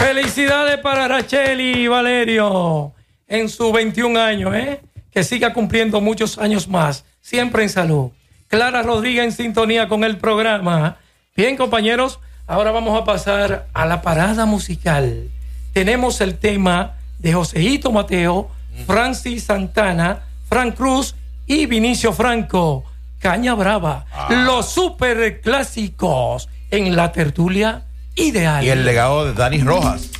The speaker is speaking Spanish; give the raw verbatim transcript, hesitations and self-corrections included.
Felicidades para Racheli y Valerio en sus veintiún años, ¿eh? Que siga cumpliendo muchos años más, siempre en salud. Clara Rodríguez en sintonía con el programa. Bien, compañeros, ahora vamos a pasar a la parada musical. Tenemos el tema de Joseito Mateo, Francis Santana, Frank Cruz y Vinicio Franco. Caña Brava, ah. Los super clásicos en la tertulia ideal. Y el legado de Dani Rojas.